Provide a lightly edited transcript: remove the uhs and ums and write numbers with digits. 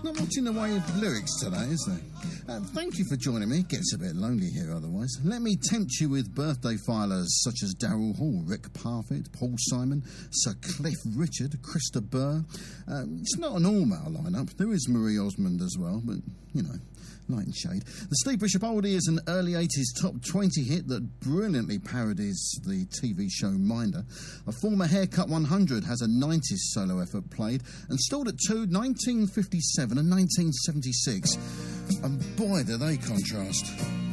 Not much in the way of lyrics today, is there? Thank you for joining me. It gets a bit lonely here otherwise. Let me tempt you with birthday filers such as Daryl Hall, Rick Parfitt, Paul Simon, Sir Cliff Richard, Krista Burr. It's not an all-male lineup. There is Marie Osmond as well, but, you know, light and shade. The Steve Bishop Oldie is an early 80s top 20 hit that brilliantly parodies the TV show Minder. A former Haircut 100 has a 90s solo effort played and stalled at 1957 and 1976. And boy, do they contrast.